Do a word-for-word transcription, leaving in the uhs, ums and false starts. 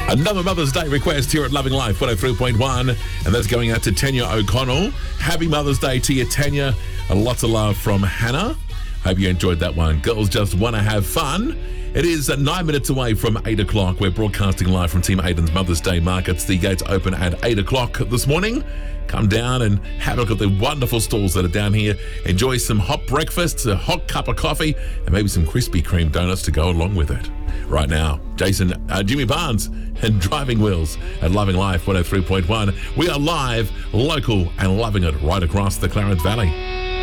Another Mother's Day request here at Loving Life one oh three point one, and that's going out to Tanya O'Connell. Happy Mother's Day to you, Tanya. And lots of love from Hannah. Hope you enjoyed that one. Girls just want to have fun. It is nine minutes away from eight o'clock. We're broadcasting live from Team Aiden's Mother's Day Markets. The gates open at eight o'clock this morning. Come down and have a look at the wonderful stalls that are down here. Enjoy some hot breakfasts, a hot cup of coffee, and maybe some Krispy Kreme donuts to go along with it. Right now, Jason, uh, Jimmy Barnes and Driving Wheels at Loving Life one oh three point one. We are live, local, and loving it right across the Clarence Valley.